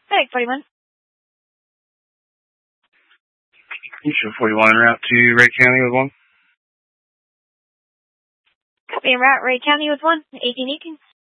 Medic 41. Show 41 en route to Ray County with 1. Copy en route, Ray County with 1. 1818.